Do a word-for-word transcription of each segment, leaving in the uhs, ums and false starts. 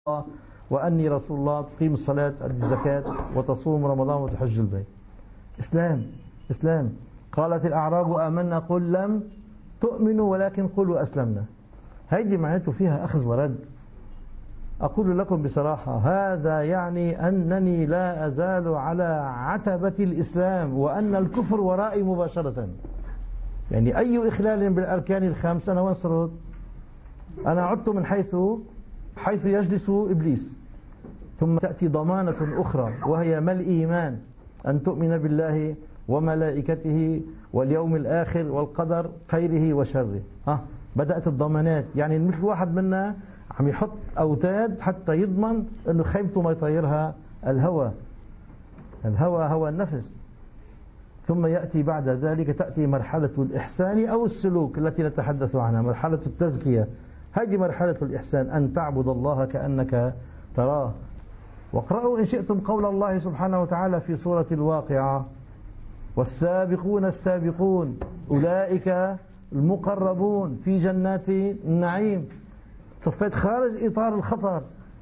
وأني رسول الله، تقيم الصلاة، تؤدي الزكاة، وتصوم رمضان، وتحج البيت. إسلام إسلام. قالت الأعراب آمنا قل لم تؤمنوا ولكن قلوا أسلمنا. هيدي معناته فيها أخذ ورد. أقول لكم بصراحة هذا يعني أنني لا أزال على عتبة الإسلام، وأن الكفر ورائي مباشرة. يعني أي إخلال بالأركان الخمس أنا وين صرت؟ أنا عدت من حيث حيث يجلس إبليس. ثم تأتي ضمانة أخرى وهي ما الإيمان، أن تؤمن بالله وملائكته واليوم الآخر والقدر خيره وشره. ها بدأت الضمانات. يعني مثل واحد منا عم يحط أوتاد حتى يضمن أنه خيمته ما يطيرها الهوى. الهوى هوى النفس. ثم يأتي بعد ذلك تأتي مرحلة الإحسان أو السلوك التي نتحدث عنها، مرحلة التزكية. هذه مرحلة الإحسان، أن تعبد الله كأنك تراه. واقرأوا إن شئتم قول الله سبحانه وتعالى في سورة الواقعة: والسابقون السابقون أولئك المقربون في جنات النعيم. صفيت خارج إطار الخطر،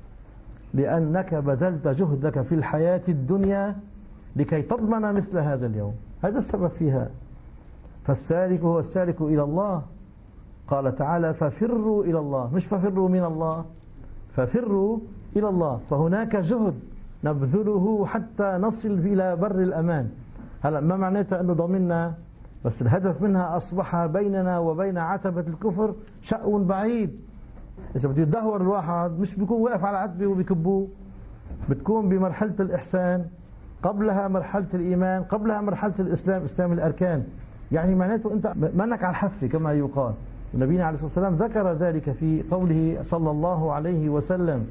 لأنك بذلت جهدك في الحياة الدنيا لكي تضمن مثل هذا اليوم. هذا السبب فيها. فالسالك هو السالك إلى الله. قال تعالى: ففروا إلى الله، مش ففروا من الله، ففروا إلى الله. فهناك جهد نبذله حتى نصل إلى بر الأمان. هلا ما معناته أنه ضمننا، بس الهدف منها أصبح بيننا وبين عتبة الكفر شأو بعيد. إذا بده يدهور الواحد مش بيكون واقف على عتبة وبيكبوه، بتكون بمرحلة الإحسان، قبلها مرحلة الإيمان، قبلها مرحلة الإسلام، إسلام الأركان. يعني معناته أنت منك على الحافة كما يقال. ونبينا عليه الصلاة والسلام ذكر ذلك في قوله صلى الله عليه وسلم: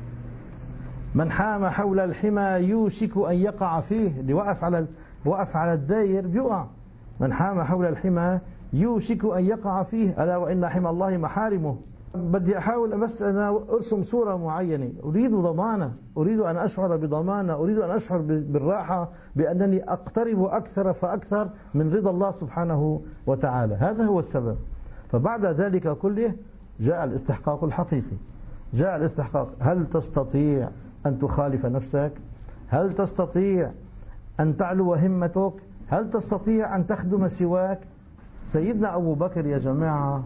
من حام حول الحمى يوشك أن يقع فيه. اللي وقف على وقف على الداير بيقع. من حام حول الحمى يوشك أن يقع فيه، ألا وإن حمى الله محارمه. بدي أحاول بس أنا أرسم صورة معينة. أريد ضمانة، أريد أن أشعر بضمانة، أريد أن أشعر بالراحة، بأنني أقترب أكثر فأكثر من رضا الله سبحانه وتعالى. هذا هو السبب. فبعد ذلك كله جاء الاستحقاق الحقيقي. جاء الاستحقاق. هل تستطيع أن تخالف نفسك؟ هل تستطيع أن تعلو همتك؟ هل تستطيع أن تخدم سواك؟ سيدنا أبو بكر يا جماعة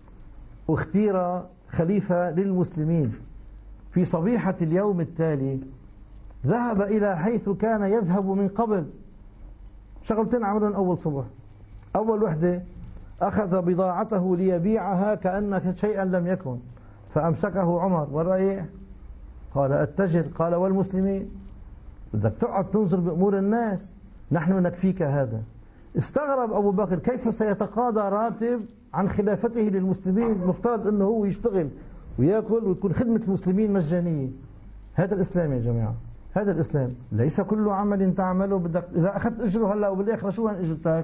اختير خليفة للمسلمين. في صبيحة اليوم التالي ذهب إلى حيث كان يذهب من قبل. شغلتين عملهم أول صبح. أول وحدة أخذ بضاعته ليبيعها كأن شيئا لم يكن، فأمسكه عمر: والرأي؟ قال: أتجر. قال: والمسلمين؟ بدك تقعد تنظر بأمور الناس، نحن نكفيك هذا. استغرب أبو بكر كيف سيتقاضى راتب عن خلافته للمسلمين. مفترض أنه هو يشتغل ويأكل ويكون خدمة المسلمين مجانية. هذا الإسلام يا جماعة، هذا الإسلام. ليس كل عمل تعمله بدك إذا أخذت أجره هلا وبالآخرة شو هن أجرتك؟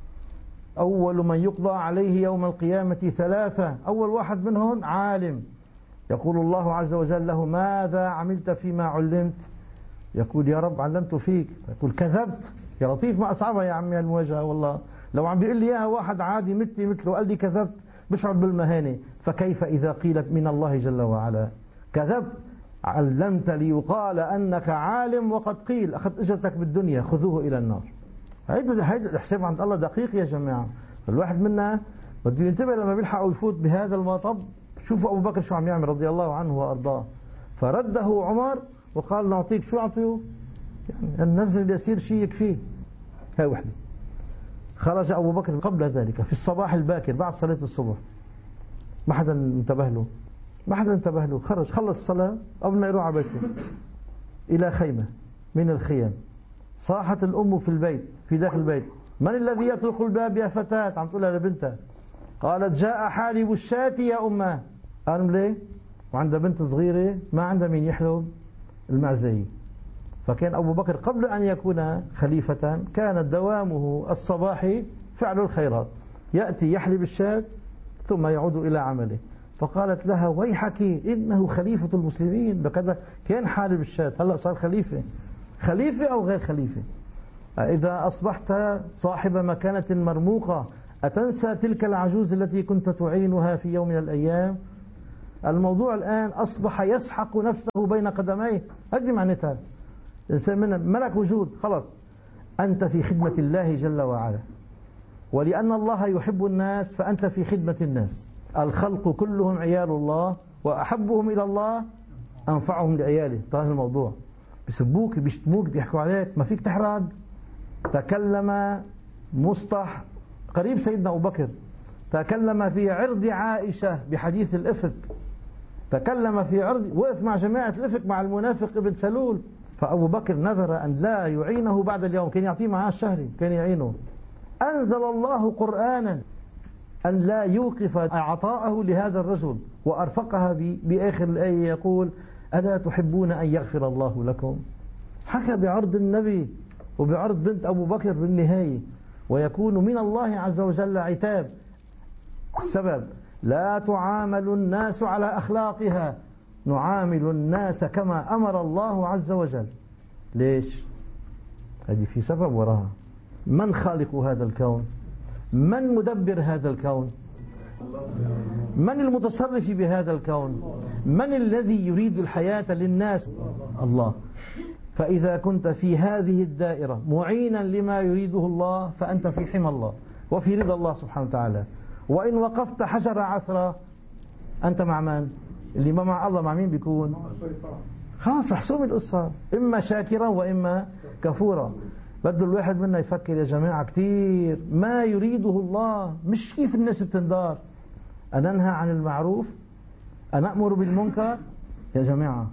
أول من يقضى عليه يوم القيامة ثلاثة. أول واحد منهم عالم، يقول الله عز وجل له: ماذا عملت فيما علمت؟ يقول: يا رب علمت فيك. يقول: كذبت. يا لطيف ما أصعبها يا عمي المواجهة. والله لو عم بيقول لي إياها واحد عادي مثلي مثله قال لي كذبت بشعر بالمهانة، فكيف إذا قيلت من الله جل وعلا: كذبت علمت ليقال أنك عالم وقد قيل أخذت أجرتك بالدنيا خذوه إلى النار. هيدا هيدا الحساب عند الله دقيق يا جماعة. فالواحد منا بده ينتبه لما بيلحق يفوت بهذا المطب. شوفوا أبو بكر شو عم يعمل رضي الله عنه وأرضاه. فرده عمر وقال: نعطيك. شو أعطيه؟ يعني النزل اليسير شيء يكفيه. هاي وحدة. خرج أبو بكر قبل ذلك في الصباح الباكر بعد صلاة الصبح، ما حدا انتبه له، ما حدا انتبه له. خرج خلص الصلاة قبل ما يروح على بيته إلى خيمة من الخيام. صاحت الأم في البيت في داخل البيت: من الذي يطرق الباب يا فتاة؟ عم تقولها لبنتها. قالت: جاء حالب الشاة يا أمه. قال: ليه؟ وعندها بنت صغيرة ما عندها مين يحلب المعزية. فكان أبو بكر قبل أن يكون خليفة كان دوامه الصباحي فعل الخيرات، يأتي يحلب الشاة ثم يعود إلى عمله. فقالت لها: ويحك إنه خليفة المسلمين. بكذا كان حالب الشاة، هلأ صار خليفة. خليفة أو غير خليفة؟ إذا أصبحت صاحب مكانة مرموقة أتنسى تلك العجوز التي كنت تعينها في يوم من الأيام؟ الموضوع الآن أصبح يسحق نفسه بين قدميه. هذه معناتها الإنسان من ملك وجود، خلاص أنت في خدمة الله جل وعلا، ولأن الله يحب الناس فأنت في خدمة الناس. الخلق كلهم عيال الله وأحبهم إلى الله أنفعهم لعياله. طيب الموضوع بيسبوك بيشتموك بيحكوا عليك، ما فيك تحرد. تكلم مصطح قريب سيدنا أبو بكر، تكلم في عرض عائشة بحديث الإفك، تكلم في عرض، وقف مع جماعة الإفك مع المنافق ابن سلول، فأبو بكر نذر أن لا يعينه بعد اليوم، كان يعطيه معاه الشهري، كان يعينه. أنزل الله قرآنا أن لا يوقف عطاءه لهذا الرجل، وأرفقها بآخر الآية يقول ألا تحبون أن يغفر الله لكم. حكى بعرض النبي وبعرض بنت أبو بكر بالنهاية، ويكون من الله عز وجل عتاب. السبب لا تعامل الناس على أخلاقها، نعامل الناس كما أمر الله عز وجل. ليش؟ هذه في سبب وراها. من خالق هذا الكون؟ من مدبر هذا الكون؟ من المتصرف بهذا الكون؟ من الذي يريد الحياة للناس؟ الله. فإذا كنت في هذه الدائرة معينا لما يريده الله فأنت في حمى الله وفي رضا الله سبحانه وتعالى. وإن وقفت حجر عثرة أنت مع من؟ اللي ما مع الله مع مين بيكون؟ خلاص محسوم القصة، إما شاكرا وإما كفورا. بده الواحد منا يفكر يا جماعة كثير ما يريده الله، مش كيف الناس بتندار. أنا أنهى عن المعروف، أنا أمر بالمنكر. يا جماعة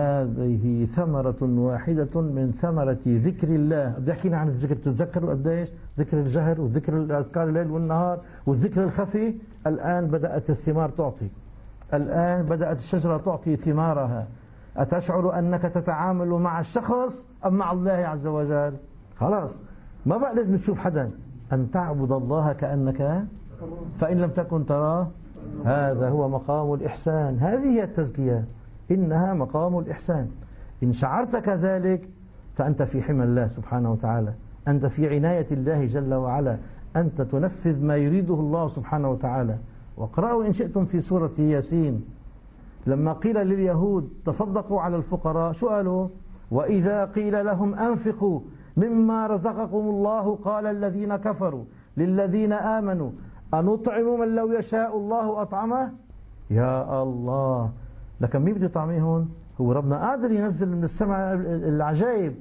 هذه ثمرة واحدة من ثمرة ذكر الله. بدي أحكينا عن الذكر، بتتذكروا قديش؟ ذكر الجهر وذكر الأذكار الليل والنهار والذكر الخفي. الآن بدأت الثمار تعطي، الآن بدأت الشجرة تعطي ثمارها. أتشعر أنك تتعامل مع الشخص أم مع الله عز وجل؟ خلاص ما بقى لازم تشوف حدا، أن تعبد الله كأنك فإن لم تكن تراه. هذا هو مقام الإحسان، هذه هي التزكية، إنها مقام الإحسان. إن شعرت كذلك فأنت في حمى الله سبحانه وتعالى، أنت في عناية الله جل وعلا، أنت تنفذ ما يريده الله سبحانه وتعالى. واقرأوا إن شئتم في سورة ياسين لما قيل لليهود تصدقوا على الفقراء، شو قالوا؟ وإذا قيل لهم أنفقوا مما رزقكم الله قال الذين كفروا للذين آمنوا أنطعم من لو يشاء الله أطعمه. يا الله، لكن مين بده يطعميهم؟ هو ربنا قادر ينزل من السماء العجائب،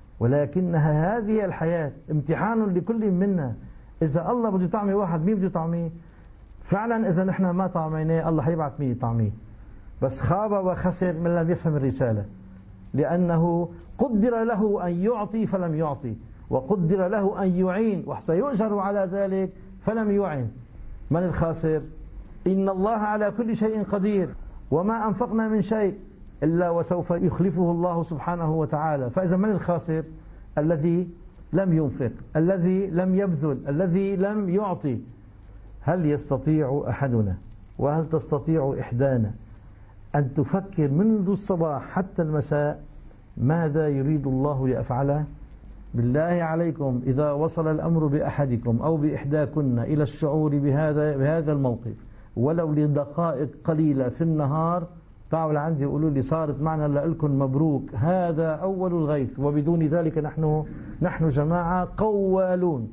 ولكنها هذه الحياة امتحان لكل منا. إذا الله بده يطعمي واحد مين بده يطعميه؟ فعلا إذا نحن ما طعميناه الله حيبعث مين يطعميه. بس خاب وخسر من لم يفهم الرسالة، لأنه قدر له أن يعطي فلم يعطي، وقدر له أن يعين وسيؤجر على ذلك فلم يعن. من الخاسر؟ إن الله على كل شيء قدير، وما أنفقنا من شيء إلا وسوف يخلفه الله سبحانه وتعالى. فإذا من الخاسر؟ الذي لم ينفق، الذي لم يبذل، الذي لم يعطي. هل يستطيع أحدنا وهل تستطيع إحدانا أن تفكر منذ الصباح حتى المساء ماذا يريد الله لأفعله؟ بالله عليكم إذا وصل الأمر بأحدكم أو بإحداكن إلى الشعور بهذا بهذا الموقف ولو لدقائق قليلة في النهار، تعالوا لعندي يقولوا لي صارت معنا لكم مبروك، هذا أول الغيث. وبدون ذلك نحن نحن جماعة قوالون.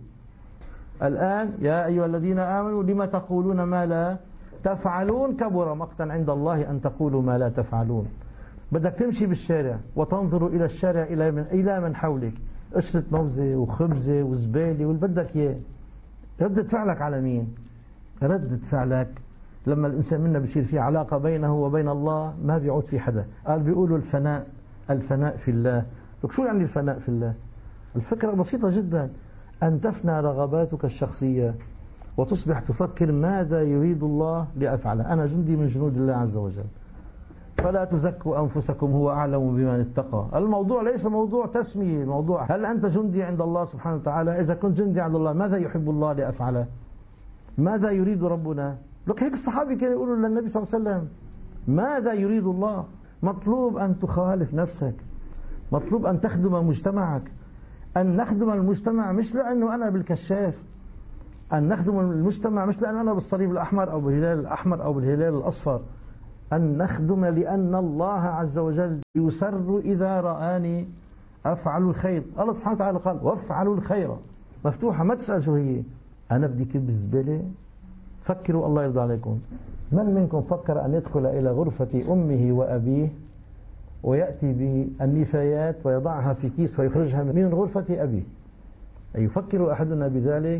الآن يا أيها الذين آمنوا لما تقولون ما لا تفعلون كبر مقتا عند الله أن تقولوا ما لا تفعلون. بدك تمشي بالشارع وتنظر إلى الشارع إلى من, إلى من حولك، قشرة موزة وخبزة وزبالة واللي بدك إياه، ردة فعلك على مين؟ ردة فعلك لما الإنسان منا بيصير في علاقة بينه وبين الله ما بيعود في حدا. قال بيقولوا الفناء، الفناء في الله. لك شو يعني الفناء في الله؟ الفكرة بسيطة جدا، أن تفنى رغباتك الشخصية وتصبح تفكر ماذا يريد الله لأفعله. أنا جندي من جنود الله عز وجل، فلا تزكوا أنفسكم هو أعلم بمن اتقى. الموضوع ليس موضوع تسمية، الموضوع هل أنت جندي عند الله سبحانه وتعالى؟ إذا كنت جندي عند الله ماذا يحب الله لأفعله؟ ماذا يريد ربنا؟ لك هيك الصحابي كانوا يقولوا للنبي صلى الله عليه وسلم ماذا يريد الله؟ مطلوب أن تخالف نفسك، مطلوب أن تخدم مجتمعك. أن نخدم المجتمع مش لأنه أنا بالكشاف، أن نخدم المجتمع مش لأنه أنا بالصليب الأحمر أو بالهلال الأحمر أو بالهلال الأصفر. أن نخدم لأن الله عز وجل يسر إذا رآني أفعل الخير. الله سبحانه وتعالى قال وافعلوا الخير مفتوحة، ما تسأل شو هي. أنا بدي كب زبالة. فكروا الله يرضى عليكم، من منكم فكر أن يدخل إلى غرفة أمه وأبيه ويأتي بالنفايات ويضعها في كيس ويخرجها من غرفة أبيه؟ أيفكر أحدنا بذلك؟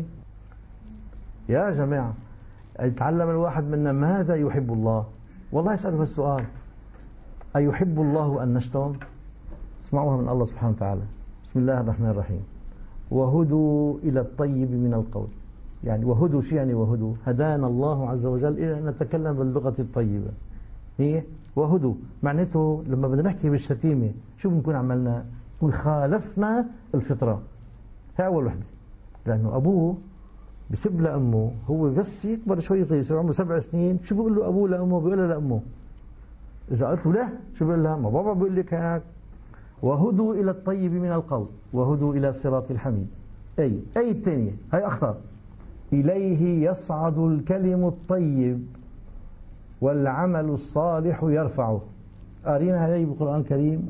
يا جماعة، يتعلم الواحد منا ماذا يحب الله. والله يسأله السؤال: أيحب الله أن نشتم؟ اسمعوها من الله سبحانه وتعالى. بسم الله الرحمن الرحيم. وهدوا إلى الطيب من القول. يعني وهدوا شو يعني وهدوا؟ هدانا الله عز وجل إلى أن نتكلم باللغة الطيبة. هي وهدوا معناته لما بدنا نحكي بالشتيمة شو بنكون عملنا؟ نكون خالفنا الفطرة. هي أول وحدة. لأنه أبوه بسب لأمه، هو بس يكبر شوي يصير عمره سبع سنين، شو بيقول له أبوه لأمه؟ بيقول له لأمه. إذا قلت له لا، شو بيقول لها؟ ما بابا بيقول لك هيك. وهدوا إلى الطيب من القول وهدوا إلى الصراط الحميد. أي أي الثانية هاي أخطر. إليه يصعد الكلم الطيب والعمل الصالح يرفعه. قارينا هذه بالقرآن الكريم.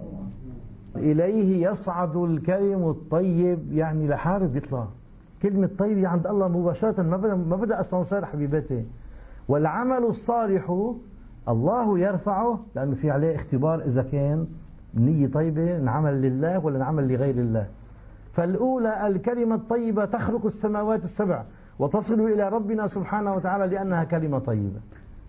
إليه يصعد الكلم الطيب يعني لحارب يطلع. كلمة طيب عند الله مباشرة، ما بدأ ما بدأ أسانسير حبيباتي. والعمل الصالح الله يرفعه لأنه في عليه اختبار إذا كان نية طيبة نعمل لله ولا نعمل لغير الله. فالأولى الكلمة الطيبة تخرق السماوات السبع وتصل إلى ربنا سبحانه وتعالى لأنها كلمة طيبة.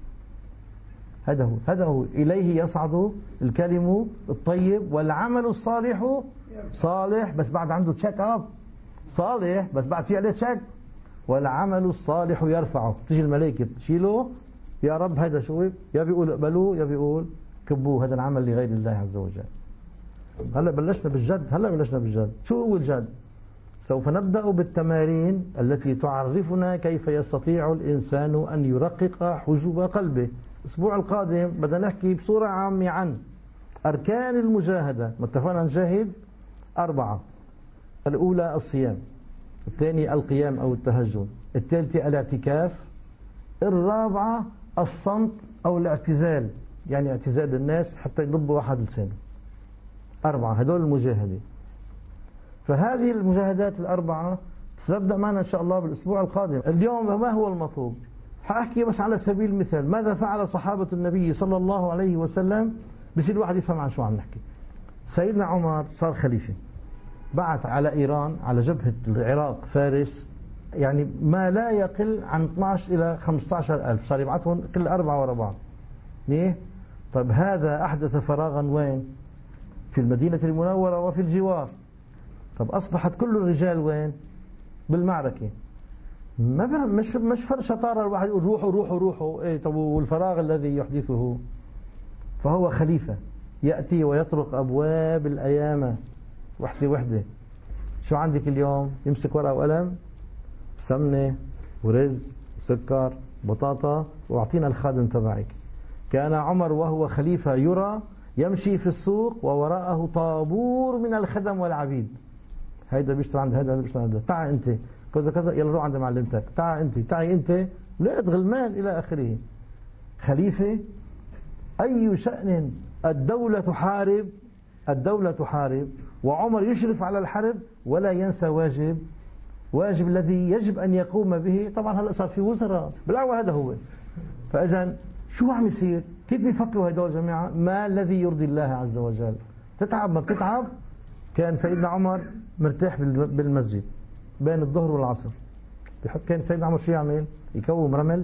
هذا هو هذا هو إليه يصعد الكلم الطيب والعمل الصالح صالح بس بعد عنده تشيك اب، صالح بس بعد في عليه تشيك. والعمل الصالح يرفعه. تيجي الملائكة تشيله، يا رب هذا شو؟ يا بيقول اقبلوه يا بيقول كبوه، هذا العمل لغير الله عز وجل. هلا بلشنا بالجد، هلا بلشنا بالجد. شو هو الجد؟ سوف نبدأ بالتمارين التي تعرفنا كيف يستطيع الإنسان أن يرقق حجب قلبه. الأسبوع القادم بدنا نحكي بصورة عامة عن أركان المجاهدة. اتفقنا نجاهد أربعة: الأولى الصيام، الثانية القيام أو التهجد، الثالثة الاعتكاف، الرابعة الصمت أو الاعتزال، يعني اعتزال الناس حتى يضب واحد لسانه. أربعة هدول المجاهدة. فهذه المجاهدات الأربعة ستبدأ معنا إن شاء الله بالأسبوع القادم. اليوم ما هو المطلوب؟ حأحكي بس على سبيل المثال ماذا فعل صحابة النبي صلى الله عليه وسلم، بصير الواحد يفهم عن شو عم نحكي. سيدنا عمر صار خليفة، بعث على إيران على جبهة العراق فارس، يعني ما لا يقل عن اثناشر إلى خمسة عشر ألف، صار يبعثهم كل أربعة ورا بعض. ليه؟ طيب هذا أحدث فراغا وين؟ في المدينة المنورة وفي الجوار. طب أصبحت كل الرجال وين؟ بالمعركة. ما مش مش فرق شطارة الواحد يقول روحوا روحوا روحوا. إيه طب والفراغ الذي يحدثه؟ فهو خليفة يأتي ويطرق أبواب الأيام وحدة وحدة. شو عندك اليوم؟ يمسك ورقة وقلم، سمنة ورز وسكر بطاطا واعطينا الخادم تبعك. كان عمر وهو خليفة يرى يمشي في السوق ووراءه طابور من الخدم والعبيد. هيدا بيشتغل عند هيدا، هيدا بيشتغل عند هيدا. تعال انت كذا كذا، يلا روح عند معلمتك. تعال انت، تعي انت، ولقيت غلمان الى اخره. خليفة اي شأن. الدولة تحارب، الدولة تحارب وعمر يشرف على الحرب ولا ينسى واجب واجب الذي يجب أن يقوم به. طبعا هلأ صار في وزراء بالأول، هذا هو. فإذا شو عم يصير؟ كيف بيفكروا هدول جماعة؟ ما الذي يرضي الله عز وجل؟ تتعب ما بتتعب. كان سيدنا عمر مرتاح بالمسجد بين الظهر والعصر. كان سيدنا عمر شو يعمل؟ يكوم رمل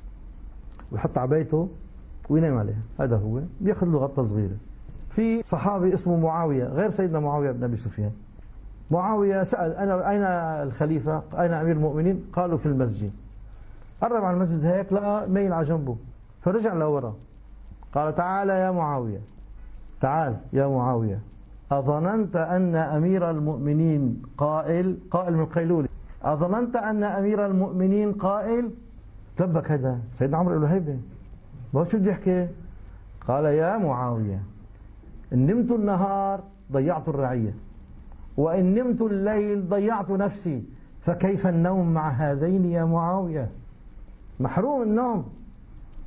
ويحط عبايته وينام عليها. هذا هو. بياخذ له غطة صغيرة. في صحابي اسمه معاوية غير سيدنا معاوية بن أبي سفيان. معاوية سأل أنا أين الخليفة؟ أين أمير المؤمنين؟ قالوا في المسجد. قرب على المسجد هيك لقى ميل على جنبه، فرجع لورا قال تعال يا معاوية، تعال يا معاوية، أظننت أن أمير المؤمنين قائل؟ قائل من قيلولة. أظننت أن أمير المؤمنين قائل؟ تبك هذا سيدنا عمر له هيبة، ما شو بدي يحكي؟ قال يا معاوية إن نمت النهار ضيعت الرعية، وإن نمت الليل ضيعت نفسي، فكيف النوم مع هذين يا معاوية؟ محروم النوم.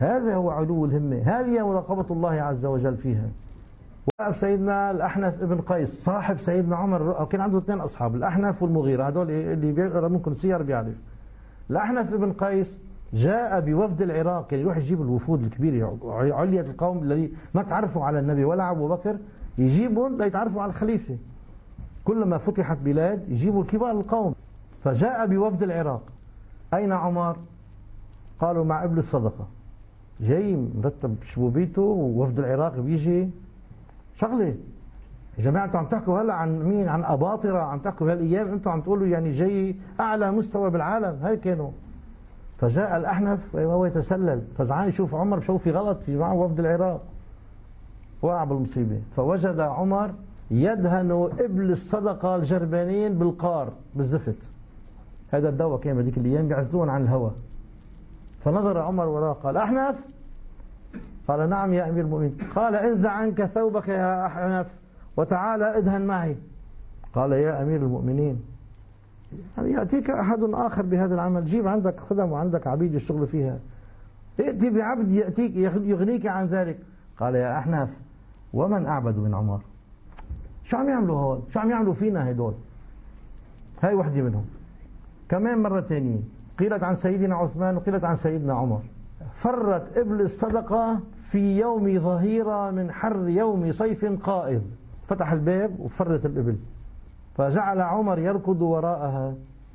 هذا هو علو الهمة، هذه مراقبة الله عز وجل فيها. وقف سيدنا الأحنف ابن قيس صاحب سيدنا عمر، كان عنده اثنين أصحاب، الأحنف والمغيرة، هذول اللي بيقرأ ممكن سير بيعرف. الأحنف ابن قيس جاء بوفد العراق، اللي يروح يجيب الوفود الكبيرة علية القوم الذي ما تعرفوا على النبي ولا أبو بكر، يجيبون ليتعرفوا على الخليفة. كلما فتحت بلاد يجيبوا كبار القوم. فجاء بوفد العراق. أين عمر؟ قالوا مع ابن الصدقة. جاي مرتب شبوبيته ووفد العراق بيجي شغله. يا جماعة انتوا عم تحكوا هلا عن مين؟ عن أباطرة، عم تحكوا هالأيام انتوا عم تقولوا يعني جاي أعلى مستوى بالعالم. هاي كانوا. فجاء الأحنف وهو يتسلل، فزعان يشوف عمر بشوف في غلط في معه وفد العراق، وقع بالمصيبة. فوجد عمر يدهن إبل الصدقة الجربانين بالقار بالزفت. هذا الدواء كان بذيك الأيام بيعزلون عن الهواء. فنظر عمر وراه قال أحنف؟ قال نعم يا أمير المؤمنين. قال انزع عنك ثوبك يا أحنف وتعالى ادهن معي. قال يا أمير المؤمنين يعني يأتيك أحد آخر بهذا العمل، جيب عندك خدم وعندك عبيد الشغل فيها، ائتي بعبد يأتيك يغنيك عن ذلك. قال يا أحنف ومن أعبد من عمر؟ شو عم يعملوا هول؟ شو عم يعملوا فينا هدول؟ هاي وحدة منهم. كمان مرة ثانية قيلت عن سيدنا عثمان وقيلت عن سيدنا عمر، فرت إبل الصدقة في يوم ظهيرة من حر يوم صيف قائض، فتح الباب وفرت الإبل، فجعل عمر يركض وراءها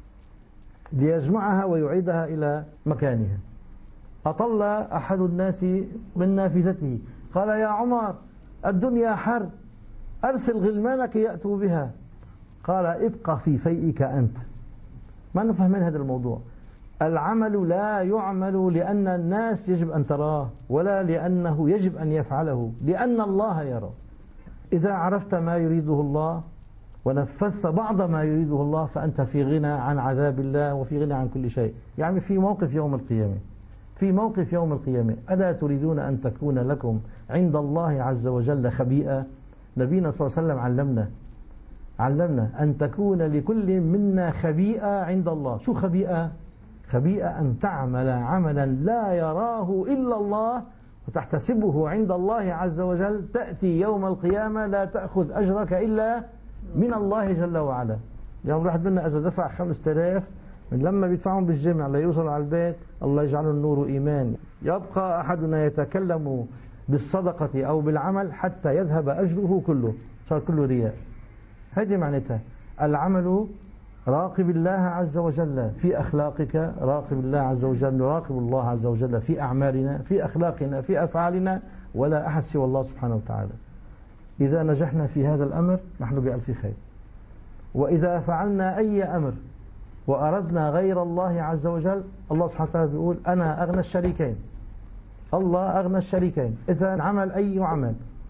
ليجمعها ويعيدها إلى مكانها. أطل أحد الناس من نافذته قال يا عمر الدنيا حر، أرسل غلمانك يأتوا بها. قال ابقى في فيئك أنت. ما نفهم من هذا الموضوع. العمل لا يعمل لأن الناس يجب أن تراه، ولا لأنه يجب أن يفعله، لأن الله يرى. إذا عرفت ما يريده الله ونفذت بعض ما يريده الله فأنت في غنى عن عذاب الله وفي غنى عن كل شيء. يعني في موقف يوم القيامة، في موقف يوم القيامة ألا تريدون أن تكون لكم عند الله عز وجل خبيئة؟ نبينا صلى الله عليه وسلم علمنا علمنا أن تكون لكل منا خبيئة عند الله. شو خبيئة؟ خبيئة أن تعمل عملا لا يراه إلا الله وتحتسبه عند الله عز وجل، تأتي يوم القيامة لا تأخذ أجرك إلا من الله جل وعلا. يعني الواحد منا إذا دفع خمسة آلاف من لما بيدفعهم بالجمع ليوصل على البيت الله يجعله النور إيمان، يبقى أحدنا يتكلم بالصدقة أو بالعمل حتى يذهب أجره كله، صار كله رياء. هذه معناتها العمل. راقب الله عز وجل في أخلاقك، راقب الله عز وجل، نراقب الله عز وجل في أعمالنا، في أخلاقنا، في أفعالنا، ولا أحد سوى الله سبحانه وتعالى. إذا نجحنا في هذا الأمر نحن بألف خير، وإذا فعلنا أي أمر وأردنا غير الله عز وجل، الله سبحانه وتعالى بيقول أنا أغنى الشريكين. الله أغنى الشريكين. إذا عمل أي عمل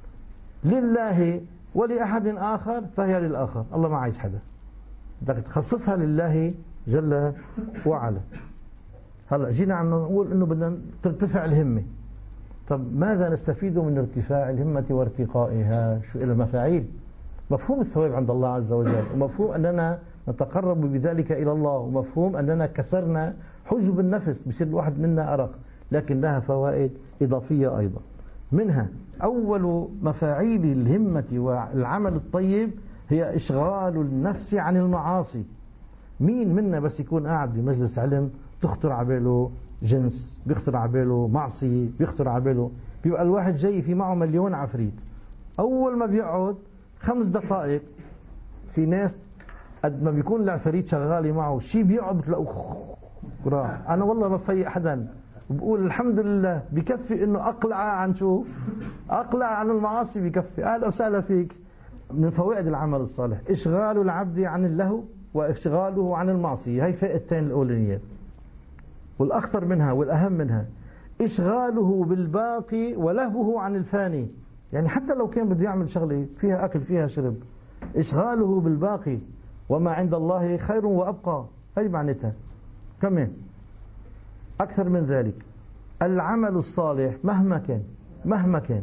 لله ولأحد آخر فهي للآخر، الله ما عايز حدا، بدك تخصصها لله جل وعلا. هلا جينا عم نقول انه بدنا ترتفع الهمة. طب ماذا نستفيد من ارتفاع الهمة وارتقائها؟ شو إلى مفاعيل؟ مفهوم الثواب عند الله عز وجل، ومفهوم أننا نتقرب بذلك إلى الله، ومفهوم أننا كسرنا حجب النفس بصير الواحد منا أرق، لكن لها فوائد إضافية أيضا. منها أول مفاعيل الهمة والعمل الطيب هي إشغال النفس عن المعاصي. مين منا بس يكون قاعد بمجلس علم تخطر عباله جنس، بيخطر عباله معصية، بيخطر عباله، بيبقى الواحد جاي في معه مليون عفريت. أول ما بيقعد خمس دقائق في ناس قد ما بيكون العفريت شغالي معه شي بيقعد بتلاقوه راح. أنا والله ما بفيق حدا، بقول الحمد لله بكفي إنه أقلع عن شو؟ أقلع عن المعاصي بكفي. أهلا وسهلا فيك. من فوائد العمل الصالح إشغال العبد عن اللهو وإشغاله عن المعصية. هي فائدتين الأولانيات. والأخطر منها والأهم منها إشغاله بالباقي ولهوه عن الفاني. يعني حتى لو كان بده يعمل شغلة فيها أكل فيها شرب، إشغاله بالباقي وما عند الله خير وأبقى. هي معناتها. كمان أكثر من ذلك العمل الصالح مهما كان مهما كان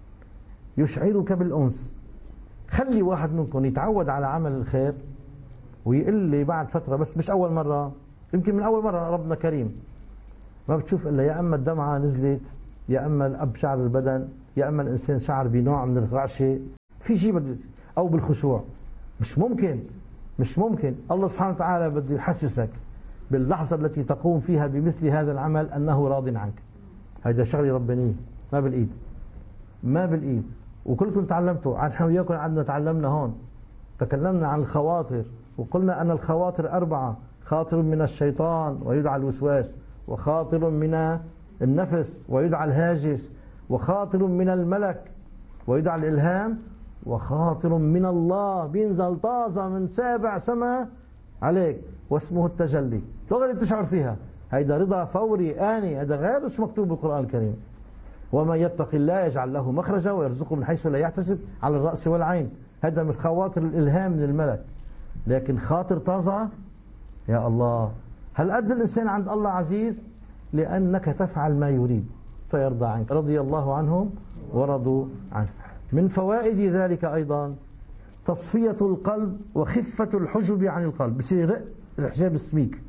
يشعرك بالأنس. خلي واحد منكم يتعود على عمل الخير ويقول لي بعد فترة، بس مش أول مرة، يمكن من أول مرة ربنا كريم ما بتشوف إلا يا أما الدمعة نزلت يا أما الأب شعر بالبدن، يا أما الإنسان شعر بنوع من الرعشة، في شيء بده، أو بالخشوع. مش ممكن مش ممكن الله سبحانه وتعالى بده يحسسك باللحظة التي تقوم فيها بمثل هذا العمل أنه راض عنك. هذا شغلة ربانية ما بالإيد، ما بالإيد. وكلكم تعلمتوا، نحن وياكم عندنا تعلمنا هون، تكلمنا عن الخواطر وقلنا أن الخواطر أربعة: خاطر من الشيطان ويدعى الوسواس، وخاطر من النفس ويدعى الهاجس، وخاطر من الملك ويدعى الإلهام، وخاطر من الله بينزل طازة من سابع سماء عليك واسمه التجلي. تقدر تشعر فيها، هيدا رضا فوري آني، هذا غير مش مكتوب بالقرآن الكريم. وما يتق الله يجعل له مخرجا ويرزقه من حيث لا يحتسب، على الرأس والعين. هذا من خواطر الإلهام من الملك. لكن خاطر طازة، يا الله، هل قد الإنسان عند الله عزيز؟ لأنك تفعل ما يريد فيرضى عنك. رضي الله عنهم ورضوا عنه. من فوائد ذلك أيضا تصفية القلب وخفة الحجب عن القلب. بصير رق الحجاب السميك.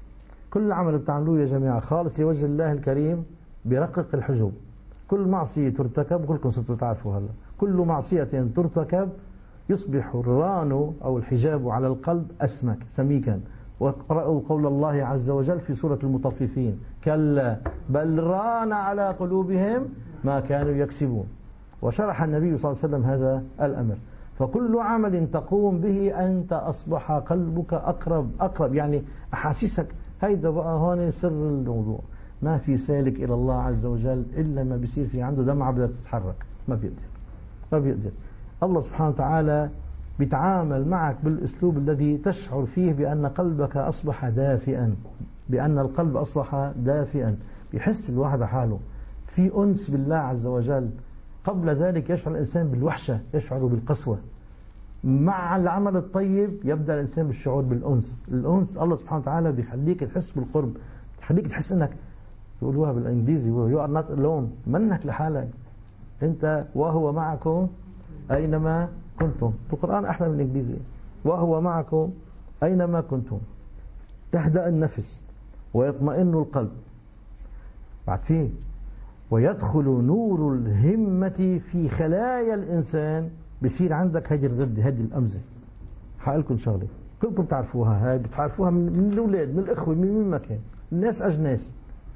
كل عمل بتعملوه يا جماعة خالص لوجه الله الكريم برقق الحجب. كل معصية ترتكب، كلكم صرتوا تعرفوا هلا، كل معصية ترتكب يصبح الران أو الحجاب على القلب أسمك سميكا. واقرأوا قول الله عز وجل في سورة المطففين: كلا بل ران على قلوبهم ما كانوا يكسبون. وشرح النبي صلى الله عليه وسلم هذا الأمر. فكل عمل تقوم به أنت أصبح قلبك أقرب أقرب، يعني أحاسيسك. هيدا بقى هون سر الموضوع. ما في سالك إلى الله عز وجل إلا ما بيصير في عنده دمعة بدها تتحرك، ما بيقدر ما بيقدر. الله سبحانه وتعالى بيتعامل معك بالأسلوب الذي تشعر فيه بأن قلبك أصبح دافئا، بأن القلب أصبح دافئا. بيحس الواحد حاله في أنس بالله عز وجل. قبل ذلك يشعر الإنسان بالوحشة، يشعر بالقسوة. مع العمل الطيب يبدأ الإنسان بالشعور بالأنس. الأنس الله سبحانه وتعالى بيخليك تحس بالقرب، بيخليك تحس أنك، يقولوها بالإنجليزي you are not alone، منك لحالك أنت، وهو معكم أينما كنتم. القرآن أحلى من الإنجليزي. وهو معكم أينما كنتم. تهدأ النفس ويطمئن القلب. بعد فيه ويدخل نور الهمة في خلايا الإنسان. بصير عندك هذه الغدة، هذه الأمزة. حقلكم شغلة كلكم تعرفوها، هاي بتعرفوها من, من الأولاد، من الإخوة، من مين ما كان. الناس أجناس.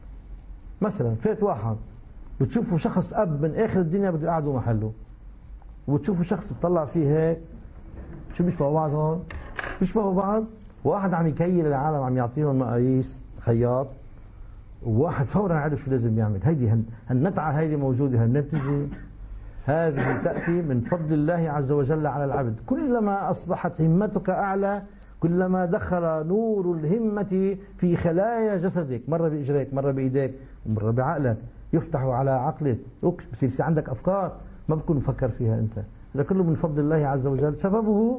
مثلا فات واحد بتشوفوا شخص أب من آخر الدنيا بده يقعدوا محله، وبتشوفوا شخص تطلع فيه هيك، شو بيشبهوا بعض هون؟ بيشبهوا بعض. واحد عم يكيل العالم، عم يعطيهم مقاييس خياط، وواحد فورا عرف شو لازم يعمل. هيدي هالنتعة هيدي موجودة. هالنتيجة هذه تأتي من فضل الله عز وجل على العبد. كلما أصبحت همتك أعلى، كلما دخل نور الهمة في خلايا جسدك، مرة بإجريك، مرة بإيديك، مرة بعقلك، يفتح على عقلك، بصير في عندك أفكار ما بكون مفكر فيها أنت. هذا كله من فضل الله عز وجل، سببه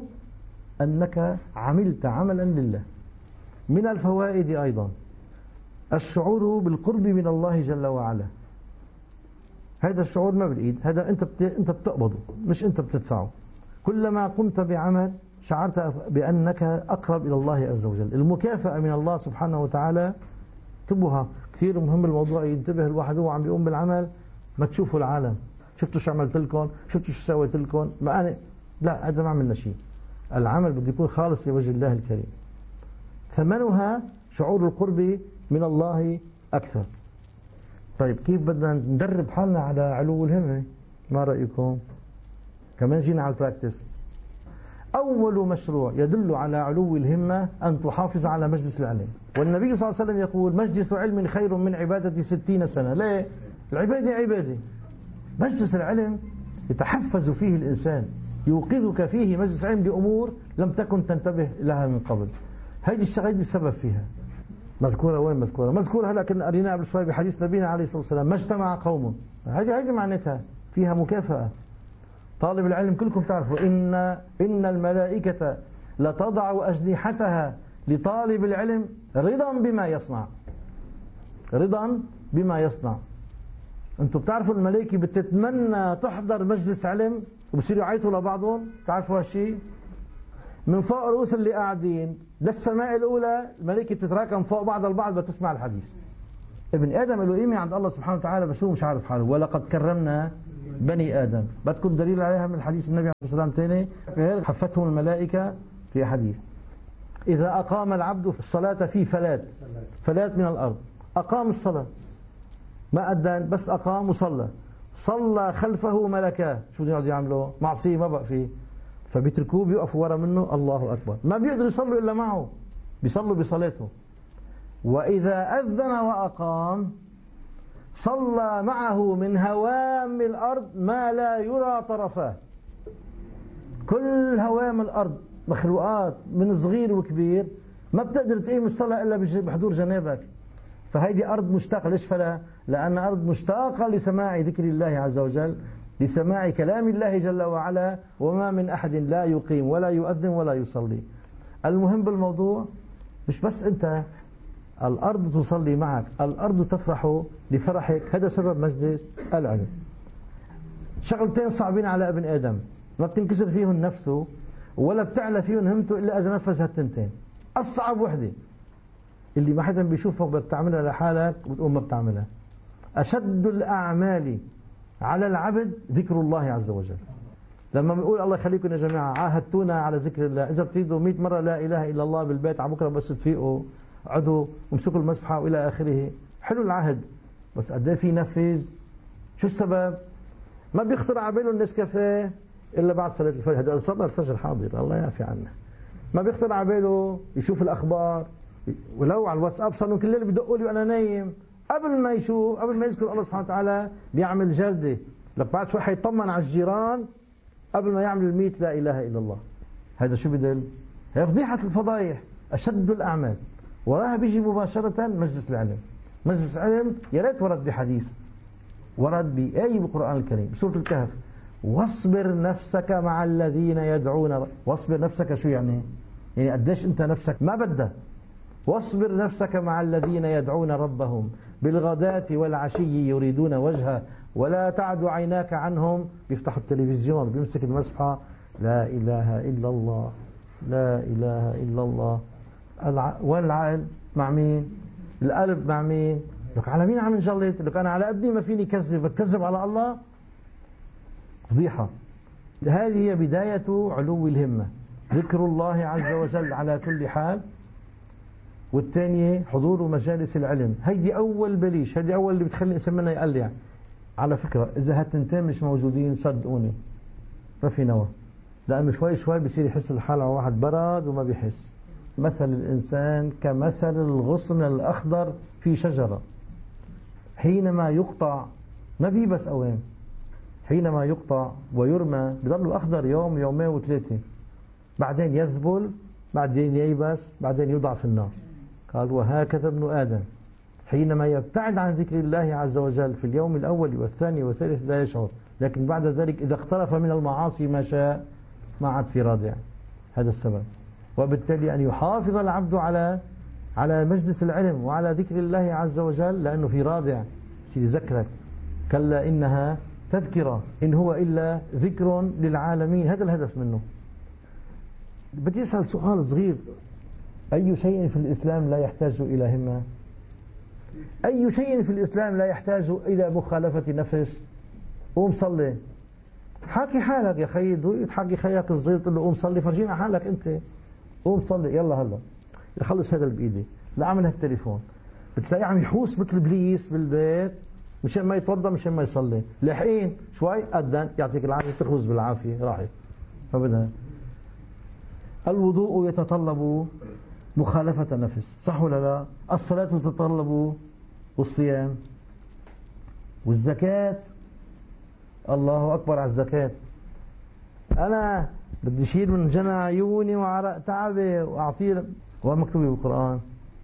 أنك عملت عملا لله. من الفوائد أيضا الشعور بالقرب من الله جل وعلا. هذا الشعور ما بالإيد، هذا أنت أنت بتقبضه، مش أنت بتدفعه. كلما قمت بعمل شعرت بأنك أقرب إلى الله عز وجل. المكافأة من الله سبحانه وتعالى انتبهوا كثير مهم الموضوع. ينتبه الواحد هو عم بيقوم بالعمل، ما تشوفوا العالم شفتوا شو عملت لكم، شفتوا شو سويت لكم، ما أنا لا، هذا ما عملنا شيء. العمل بده يكون خالص لوجه الله الكريم. ثمنها شعور القرب من الله أكثر. طيب كيف بدنا ندرب حالنا على علو الهمة؟ ما رأيكم؟ كمان جينا على البراكتس. أول مشروع يدل على علو الهمة أن تحافظ على مجلس العلم. والنبي صلى الله عليه وسلم يقول: مجلس علم خير من عبادة ستين سنة. ليه؟ العبادة عبادة. مجلس العلم يتحفز فيه الإنسان، يوقظك فيه مجلس علم لأمور لم تكن تنتبه لها من قبل. هذه الشغلة السبب فيها مذكورة. وين مذكورة؟ مذكورة هلا كنا قريناها قبل شوي بحديث نبينا عليه الصلاة والسلام: ما اجتمع قوم. هذه هذه معناتها فيها مكافأة. طالب العلم كلكم تعرفوا إن إن الملائكة لتضع أجنحتها لطالب العلم رضا بما يصنع. رضا بما يصنع. أنتم بتعرفوا الملائكة بتتمنى تحضر مجلس علم وبصيروا يعيطوا لبعضهم. تعرفوا هالشيء؟ من فوق رؤوس اللي قاعدين للسماء الأولى الملائكة تتراكم فوق بعض البعض بتسمع الحديث. ابن آدم له قيمة عند الله سبحانه وتعالى، بس هو مش عارف حاله. ولقد كرمنا بني آدم، بدكم دليل عليها من حديث النبي عليه الصلاة والسلام ثاني، حفتهم الملائكة في حديث: إذا أقام العبد الصلاة في فلات فلات من الأرض، أقام الصلاة ما أدان، بس أقام وصلى، صلى خلفه ملكا، شو بده يقعد يعملوا؟ معصية ما بقى فيه، فبيتركوه بيوقفوا ورا منه الله أكبر، ما بيقدروا يصلوا إلا معه، بيصلوا بصلاته. وإذا أذن وأقام صلى معه من هوام الأرض ما لا يرى طرفاه، كل هوام الأرض مخلوقات من صغير وكبير ما بتقدر تقيم الصلاة إلا بحضور جنابك. فهيدي أرض مشتاقة. ليش فلا؟ لأن أرض مشتاقة لسماع ذكر الله عز وجل، لسماع كلام الله جل وعلا، وما من أحد لا يقيم ولا يؤذن ولا يصلي. المهم بالموضوع مش بس أنت الأرض تصلي معك، الأرض تفرح لفرحك. هذا سبب مجلس العلم. شغلتين صعبين على ابن آدم ما بتنكسر فيهم نفسه ولا بتعلى فيهم همته إلا إذا نفذ هالتنتين. أصعب وحدة اللي ما حدا بيشوفك بدك تعملها لحالك وتقوم ما بتعملها. أشد الأعمال على العبد ذكر الله عز وجل. لما بنقول الله يخليكم يا جماعة عاهدتونا على ذكر الله، إذا بتريدوا مئة مرة لا إله إلا الله بالبيت على بكرة بس تفيقوا عدوا ومسكوا المسبحة وإلى آخره، حلو العهد، بس قد ايه في نفذ؟ شو السبب؟ ما بيخطر على باله النسكافيه إلا بعد صلاة الفجر. هذا صلى الفجر حاضر الله يعفي عنا. ما بيخطر على باله يشوف الأخبار، ولو على الواتساب صاروا كل الليل بدقوا لي وأنا نايم، قبل ما يشوف قبل ما يذكر الله سبحانه وتعالى بيعمل جلدة، لك بعد شوي حيطمن على الجيران قبل ما يعمل الميت لا إله إلا الله. هذا شو بدل؟ هي فضيحة الفضايح. أشد الأعمال وراها بيجي مباشرة مجلس العلم. مجلس العلم يا ريت ورد بحديث، ورد بآية بالقرآن الكريم بسورة الكهف: واصبر نفسك مع الذين يدعون. واصبر نفسك شو يعني؟ يعني قديش أنت نفسك ما بدها. واصبر نفسك مع الذين يدعون ربهم بالغداة والعشي يريدون وجهه ولا تعد عيناك عنهم. بيفتحوا التلفزيون بيمسك المسبحة لا إله إلا الله لا إله إلا الله. الع... والعقل مع مين؟ القلب مع مين؟ لك على مين عم نجلط؟ لك أنا على قدي ما فيني كذب، بتكذب على الله؟ فضيحة. هذه هي بداية علو الهمة، ذكر الله عز وجل على كل حال. والثانية حضور مجالس العلم. هيدي أول بليش، هيدي أول اللي بتخلي الإنسان منا يقلع. على فكرة إذا هالتنتين مش موجودين صدقوني ما في نوى، لأنه شوي شوي بيصير يحس الحال على واحد برد وما بيحس. مثل الإنسان كمثل الغصن الأخضر في شجرة، حينما يقطع ما بيبس أوام، حينما يقطع ويرمى بضل أخضر يوم يومين وثلاثة، بعدين يذبل، بعدين ييبس، بعدين يوضع في النار. قال وهكذا ابن آدم حينما يبتعد عن ذكر الله عز وجل في اليوم الأول والثاني والثالث لا يشعر، لكن بعد ذلك إذا اقترف من المعاصي ما شاء ما عاد في رادع. هذا السبب. وبالتالي أن يحافظ العبد على على مجلس العلم وعلى ذكر الله عز وجل، لأنه في رادع سيذكرك. كلا إنها تذكرة إن هو إلا ذكر للعالمين. هذا الهدف منه. بدي أسأل سؤال صغير: أي شيء في الإسلام لا يحتاج إلى همة؟ أي شيء في الإسلام لا يحتاج إلى مخالفة نفس؟ قوم صلي، حاكي حالك يا خيي، تحكي خيك الصغير تقول له قوم صلي، فرجينا حالك أنت، قوم صلي يلا هلا يخلص هذا اللي بإيدي، لا أعمل هالتليفون. بتلاقيه عم يحوس مثل إبليس بالبيت مشان ما يتوضا مشان ما يصلي. لاحقين شوي أذن يعطيك العافية تخلص بالعافية راحت. فبدها الوضوء يتطلب مخالفة نفس، صح ولا لا؟ الصلاة تتطلب، والصيام، والزكاة. الله أكبر على الزكاة. أنا بدي أشيل من جنى عيوني وعرق تعبي وأعطيه، ومكتوب بالقرآن: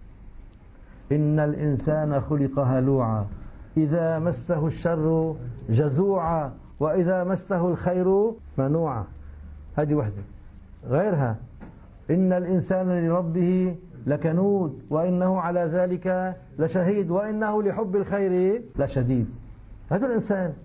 إن الإنسان خلق هلوعا إذا مسه الشر جزوعا وإذا مسه الخير منوعا. هذه وحدة. غيرها: إن الإنسان لربه لكنود وإنه على ذلك لشهيد وإنه لحب الخير لشديد. هذا الإنسان.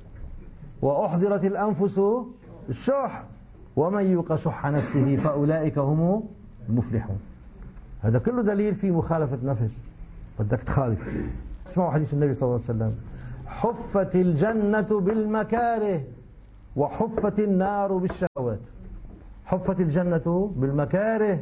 وأحضرت الأنفس الشح ومن يوق شح نفسه فأولئك هم المفلحون. هذا كله دليل في مخالفة نفس. بدك تخالف اسمعوا حديث النبي صلى الله عليه وسلم: حفت الجنة بالمكاره وحفت النار بالشهوات. حفت الجنة بالمكاره،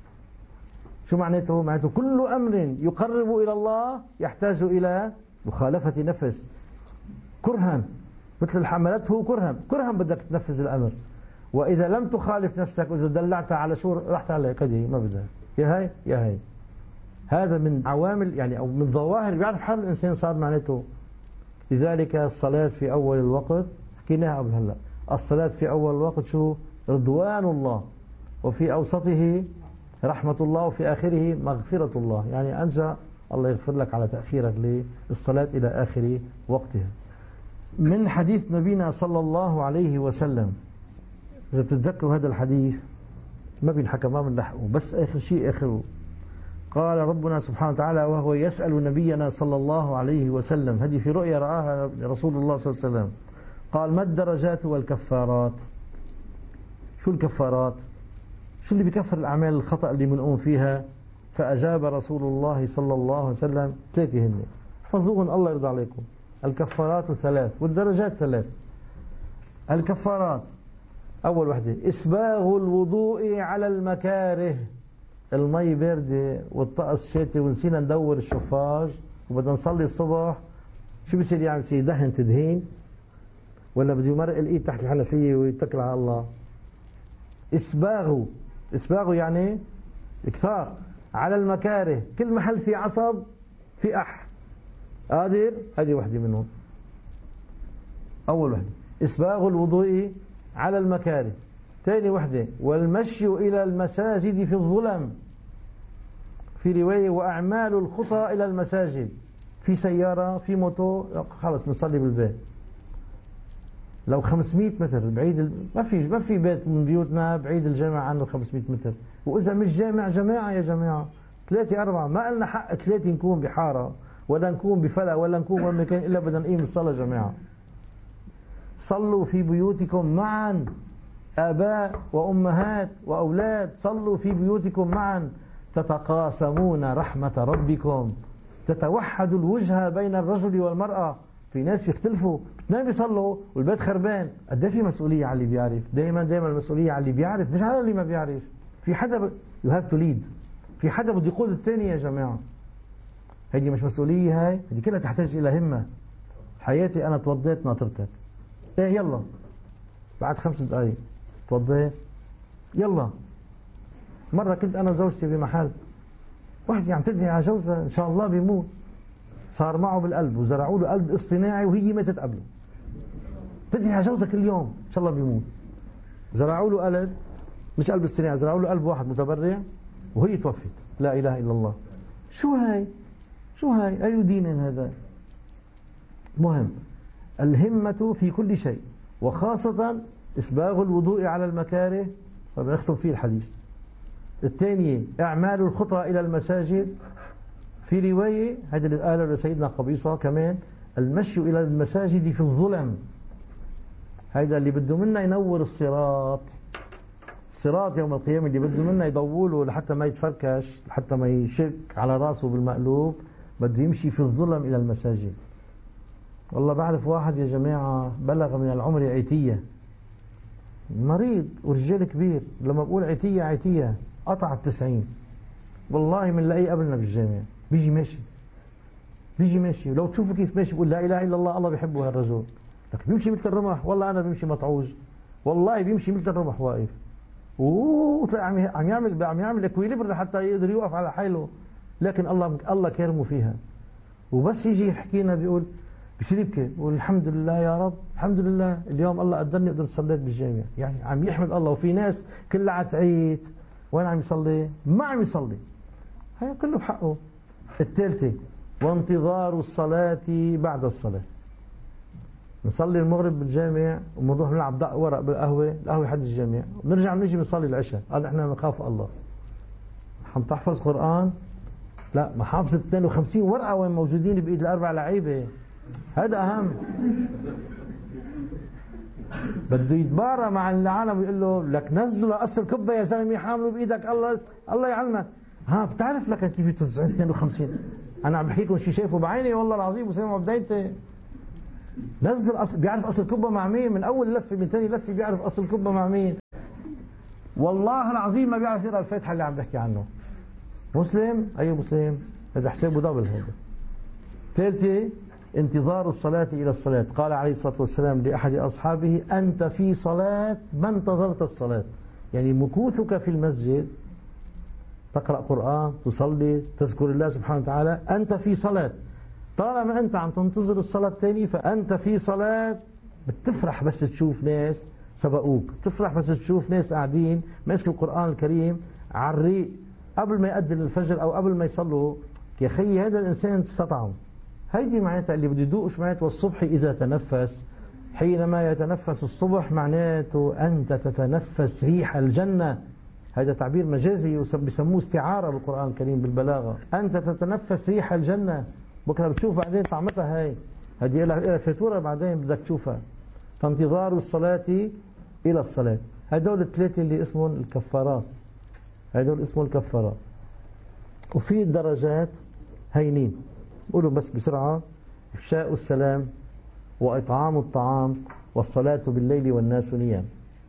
شو معناته؟ معناته كل أمر يقرب إلى الله يحتاج إلى مخالفة نفس كرها، مثل حملته كرها، كرها بدك تنفذ الأمر. وإذا لم تخالف نفسك وإذا دلعتها على شو رحت على كده ما بدها يا هاي يا هاي. هذا من عوامل يعني أو من ظواهر بيعرف حال الإنسان صار معناته. لذلك الصلاة في أول الوقت حكيناها قبل هلا، الصلاة في أول الوقت شو؟ رضوان الله، وفي أوسطه رحمة الله، وفي آخره مغفرة الله. يعني أنجى الله يغفر لك على تأخيرك للصلاة إلى آخر وقتها. من حديث نبينا صلى الله عليه وسلم، إذا بتتذكروا هذا الحديث ما بينحكى ما بنلحقه، بس آخر شيء آخره. قال ربنا سبحانه وتعالى وهو يسأل نبينا صلى الله عليه وسلم، هذه في رؤيا رآها رسول الله صلى الله عليه وسلم، قال: ما الدرجات والكفارات؟ شو الكفارات؟ شو اللي بيكفر الأعمال الخطأ اللي بنقوم فيها؟ فأجاب رسول الله صلى الله عليه وسلم: ثلاثة هن، احفظوهن الله يرضى عليكم. الكفارات ثلاث والدرجات ثلاث. الكفارات أول وحدة إسباغ الوضوء على المكاره، المي باردة والطقس شتي ونسينا ندور الشفاج وبدنا نصلي الصبح، شو بصير يعمل؟ يعني يدهن تدهين ولا بده يمرق الإيد تحت الحنفية ويتكل على الله؟ إسباغه، إسباغه يعني إكثار على المكاره، كل محل في عصب في أح قادر، هذه وحدة منهم. أول وحدة إسباغ الوضوء على المكاره. ثاني وحدة والمشي إلى المساجد في الظلم، في رواية وأعمال الخطى إلى المساجد، في سيارة في موتو خلص نصلي بالبيت. لو خمسمئة متر بعيد، ما في ما في بيت من بيوتنا بعيد الجامع عنه خمسمئة متر، وإذا مش جامع جماعة يا جماعة ثلاثة أربعة، ما لنا حق ثلاثة نكون بحارة ولا نكون بفلا ولا نكون وين مكان إلا بدنا نقيم الصلاة جماعة. صلوا في بيوتكم معا، آباء وأمهات وأولاد، صلوا في بيوتكم معا تتقاسمون رحمة ربكم، تتوحد الوجهة بين الرجل والمرأة. في ناس يختلفوا اثنين بيصلوا والبيت خربان، قد في مسؤولية على اللي بيعرف. دائما دائما المسؤولية على اللي بيعرف مش على اللي ما بيعرف. في حدا ب... you have to lead، في حدا بده يقود الثاني يا جماعة. هذه مش مسؤولية، هاي هذه كلها تحتاج إلى همة. حياتي أنا توضيت ناطرتك، إيه يلا بعد خمس دقايق توضيت يلا. مرة كنت أنا وزوجتي بمحل، واحد يعني تدعي على جوزها إن شاء الله بيموت، صار معه بالقلب وزرعوا له قلب اصطناعي وهي ماتت قبله. تدعي على جوزها كل يوم إن شاء الله بيموت، زرعوا له قلب مش قلب اصطناعي، زرعوا له قلب واحد متبرع وهي توفت. لا إله إلا الله. شو هاي؟ شو هاي؟ أي دين هذا؟ مهم الهمة في كل شيء، وخاصة إسباغ الوضوء على المكاره، فبنختم فيه الحديث. الثانية أعمال الخطى إلى المساجد، في رواية هذا اللي قاله لسيدنا قبيصة كمان المشي إلى المساجد في الظلم، هذا اللي بده منا ينور الصراط. الصراط يوم القيامة اللي بده منا يضوله لحتى ما يتفركش، لحتى ما يشك على راسه بالمقلوب، بده يمشي في الظلم إلى المساجد. والله بعرف واحد يا جماعة بلغ من العمر عتية، مريض ورجال كبير، لما بقول عتية عتية قطع التسعين، والله من لاقيه قبلنا بالجامع بيجي ماشي بيجي ماشي، ولو تشوفوا كيف ماشي بقول لا إله إلا الله، الله بيحبه هالرجل. لكن بيمشي مثل الرمح، والله أنا بيمشي مطعوج، والله بيمشي مثل الرمح واقف، وتلاقي عم عم يعمل عم يعمل اكويليبر لحتى يقدر يوقف على حاله، لكن الله الله كرمه فيها. وبس يجي يحكي لنا بيقول بصير يبكي، بقول الحمد لله يا رب، الحمد لله اليوم الله قدرني قدرت صليت بالجامع. يعني عم يحمد الله. وفي ناس كلها تعيت وين عم يصلي؟ ما عم يصلي، هي كله بحقه. الثالثة وانتظار الصلاة بعد الصلاة، نصلي المغرب بالجامع وبنروح نلعب دق ورق بالقهوة، القهوة حد الجامع، بنرجع بنيجي بنصلي العشاء. قال احنا بنخاف الله. عم تحفظ قرآن؟ لا، ما حافظ اثنين وخمسين ورقة وين موجودين بإيد الأربع لعيبة، هذا أهم. بده يتبارى مع العالم ويقول له لك نزل قص الكبة يا زلمة حامله بإيدك، الله الله يعلمك. ها بتعرف لك كيف توزع اثنين وخمسين؟ أنا عم بحكيكم شيء شايفه بعيني والله العظيم وسامعه بدايتي. نزل أصل بيعرف أصل الكبة مع مين، من أول لفة من ثاني لفة بيعرف أصل الكبة مع مين. والله العظيم ما بيعرف يقرأ الفاتحة اللي عم بحكي عنه. مسلم؟ أي مسلم؟ هذا حسابه دبل. هذا ثالثة انتظار الصلاة إلى الصلاة. قال عليه الصلاة والسلام لأحد أصحابه: أنت في صلاة ما انتظرت الصلاة. يعني مكوثك في المسجد تقرأ قرآن، تصلي، تذكر الله سبحانه وتعالى، أنت في صلاة. طالما أنت عم تنتظر الصلاة الثانية فأنت في صلاة. بتفرح بس تشوف ناس سبقوك، بتفرح بس تشوف ناس قاعدين ماسك القرآن الكريم على الريق قبل ما يأذن الفجر أو قبل ما يصلوا. يا خي هذا الإنسان استطعم. هيدي معناتها اللي بده يدوقش معناتها. والصبح إذا تنفس، حينما يتنفس الصبح معناته أنت تتنفس ريح الجنة. هذا تعبير مجازي بسموه استعارة بالقرآن الكريم بالبلاغة. أنت تتنفس ريح الجنة. بكرة بتشوف بعدين طعمتها. هاي هذه لها فاتورة بعدين بدك تشوفها. فانتظار الصلاة إلى الصلاة. هدول الثلاثة اللي اسمهم الكفارات. هدول اسمهم الكفارات. وفي الدرجات هينين قولوا بس بسرعة: إفشاء السلام، وإطعام الطعام، والصلاة بالليل والناس نيام.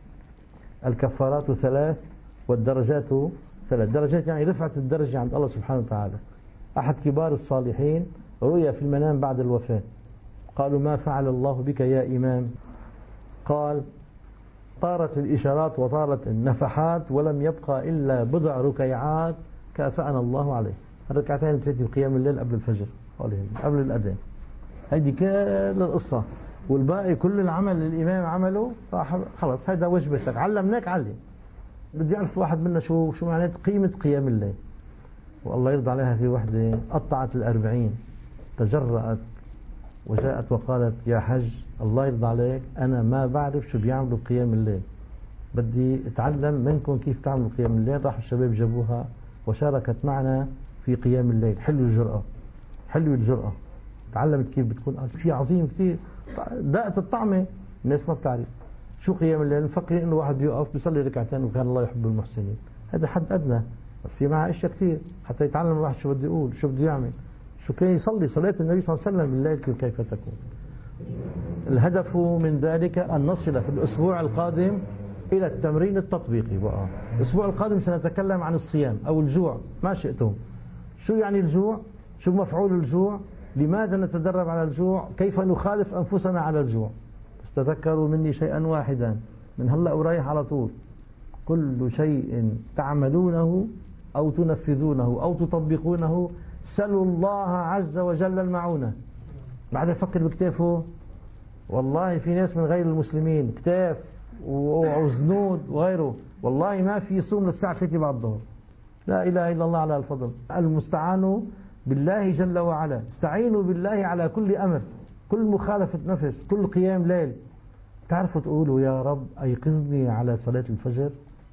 الكفارات ثلاث والدرجات ثلاث. درجات يعني رفعة الدرجة عند الله سبحانه وتعالى. أحد كبار الصالحين رؤيا في المنام بعد الوفاة. قالوا: ما فعل الله بك يا إمام؟ قال: طارت الإشارات وطارت النفحات ولم يبقى إلا بضع ركيعات كافأنا الله عليه. الركعتين ثلاثة قيام الليل قبل الفجر قبل الأذان. هذه كل القصة. والباقي كل العمل اللي الإمام عمله خلاص هذا وجبتك. علمناك علم. بدي أعرف واحد منا شو شو معنات قيمة قيام الليل. والله يرضى عليها في وحدة قطعت الأربعين، تجرأت وجاءت وقالت: يا حج الله يرضى عليك، أنا ما بعرف شو بيعملوا قيام الليل، بدي أتعلم منكم كيف تعملوا قيام الليل. راحوا الشباب جابوها وشاركت معنا في قيام الليل. حلو الجرأة، حلو الجرأة. تعلمت كيف بتكون شيء عظيم كثير. دقت الطعمة. الناس ما بتعرف شو قيام الليل. نفكر إنه واحد بيقف بيصلي ركعتين وكان الله يحب المحسنين. هذا حد أدنى، بس في معه أشياء كثير حتى يتعلم الواحد شو بده يقول، شو بده يعمل، شو كان يصلي صلاة النبي صلى الله عليه وسلم بالليل كيف تكون. الهدف من ذلك أن نصل في الأسبوع القادم إلى التمرين التطبيقي. بقى الأسبوع القادم سنتكلم عن الصيام أو الجوع ما شئتم. شو يعني الجوع؟ شو مفعول الجوع؟ لماذا نتدرب على الجوع؟ كيف نخالف أنفسنا على الجوع؟ بس تذكروا مني شيئا واحدا من هلأ ورايح على طول: كل شيء تعملونه أو تنفذونه أو تطبقونه سلوا الله عز وجل المعونة. بعد يفكر بكتافه. والله في ناس من غير المسلمين كتاف وزنود وغيره والله ما في يصوم للساعة ثلاثة بعد الظهر. لا إله إلا الله على الفضل. المستعان بالله جل وعلا. استعينوا بالله على كل أمر، كل مخالفة نفس، كل قيام ليل. تعرفوا تقولوا: يا رب أيقظني على صلاة الفجر.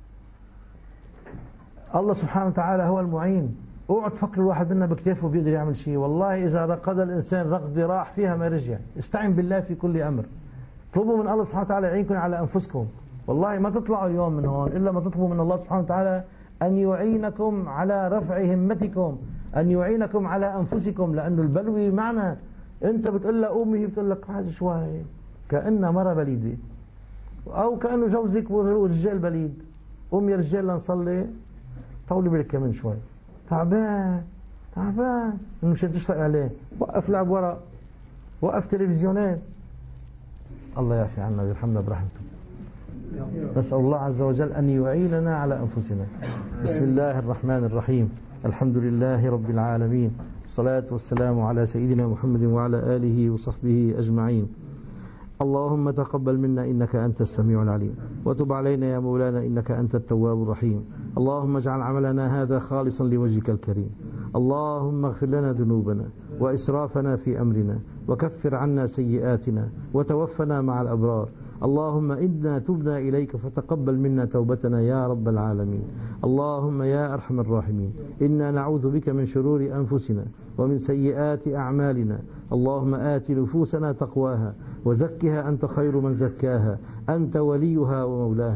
الله سبحانه وتعالى هو المعين. اوعوا تفكروا الواحد منا بكتافه بيقدر يعمل شيء. والله إذا رقد الإنسان رقد راح فيها ما رجع. استعين بالله في كل أمر. اطلبوا من الله سبحانه وتعالى يعينكم على أنفسكم. والله ما تطلعوا يوم من هون إلا ما تطلبوا من الله سبحانه وتعالى أن يعينكم على رفع همتكم، أن يعينكم على أنفسكم. لأن البلوي معنا. أنت بتقول لها أمي، بتقول لك هذا شوي كأنها مرة بليدة أو كأنه جوزك ورجال بليد. قوم يا رجال لنصلي. طولي بالك كمان شوي. تعبان تعبان مش تشفق عليه. وقف لعب ورق، وقف تلفزيونات. الله يعفي عنا ويرحمنا برحمته. نسأل الله عز وجل أن يعيننا على أنفسنا. بسم الله الرحمن الرحيم. الحمد لله رب العالمين، الصلاة والسلام على سيدنا محمد وعلى آله وصحبه أجمعين. اللهم تقبل منا إنك أنت السميع العليم، وتب علينا يا مولانا إنك أنت التواب الرحيم. اللهم اجعل عملنا هذا خالصا لوجهك الكريم. اللهم اغفر لنا ذنوبنا وإسرافنا في أمرنا، وكفر عنا سيئاتنا، وتوفنا مع الأبرار. اللهم إنا تبنا إليك فتقبل منا توبتنا يا رب العالمين. اللهم يا أرحم الراحمين، إنا نعوذ بك من شرور أنفسنا ومن سيئات أعمالنا. اللهم آت نفوسنا تقواها وزكها أنت خير من زكاها، أنت وليها ومولاها.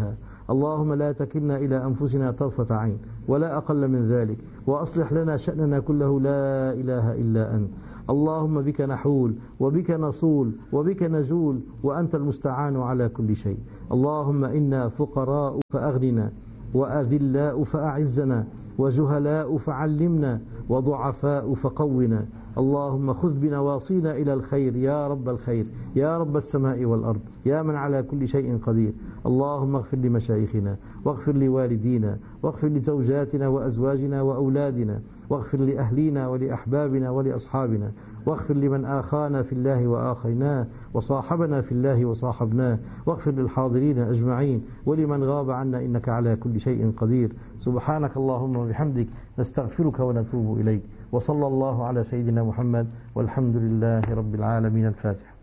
اللهم لا تكلنا إلى أنفسنا طرفة عين ولا أقل من ذلك، وأصلح لنا شأننا كله، لا إله إلا أنت. اللهم بك نحول وبك نصول وبك نزول وأنت المستعان على كل شيء. اللهم إنا فقراء فأغننا، وأذلاء فأعزنا، وجهلاء فعلمنا، وضعفاء فقونا. اللهم خذ بنواصينا إلى الخير يا رب الخير، يا رب السماء والأرض، يا من على كل شيء قدير. اللهم اغفر لمشايخنا، واغفر لوالدينا، واغفر لزوجاتنا وأزواجنا وأولادنا، واغفر لأهلينا ولأحبابنا ولأصحابنا، واغفر لمن آخانا في الله وآخيناه، وصاحبنا في الله وصاحبناه، واغفر للحاضرين أجمعين، ولمن غاب عنا إنك على كل شيء قدير. سبحانك اللهم وبحمدك، نستغفرك ونتوب إليك. وصلى الله على سيدنا محمد، والحمد لله رب العالمين. الفاتحة.